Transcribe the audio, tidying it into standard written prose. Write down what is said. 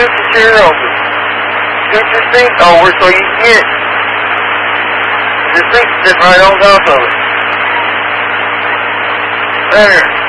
scoot the chair over. Scoot your seat over so you can get the seat sitting right on top of it. Better.